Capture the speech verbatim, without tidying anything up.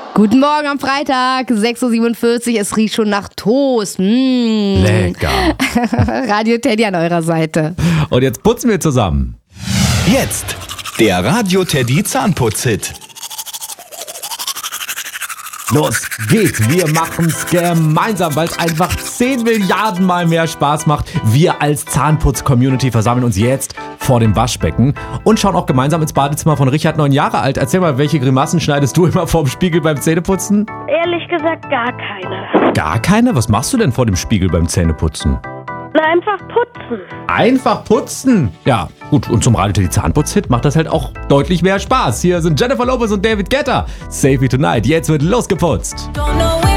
Guten Morgen am Freitag, sechs Uhr siebenundvierzig, es riecht schon nach Toast. Mmh. Lecker. Radio Teddy an eurer Seite. Und jetzt putzen wir zusammen. Jetzt der Radio Teddy Zahnputz-Hit. Los geht's, wir machen's gemeinsam, weil es einfach zehn Milliarden Mal mehr Spaß macht. Wir als Zahnputz-Community versammeln uns jetzt vor dem Waschbecken und schauen auch gemeinsam ins Badezimmer von Richard, neun Jahre alt. Erzähl mal, welche Grimassen schneidest du immer vorm Spiegel beim Zähneputzen? Ehrlich gesagt gar keine. Gar keine? Was machst du denn vor dem Spiegel beim Zähneputzen? Na, einfach putzen. Einfach putzen? Ja, gut. Und zum Radio Teddy Zahnputz-Hit macht das halt auch deutlich mehr Spaß. Hier sind Jennifer Lopez und David Guetta. Save Me Tonight. Jetzt wird losgeputzt. Don't know if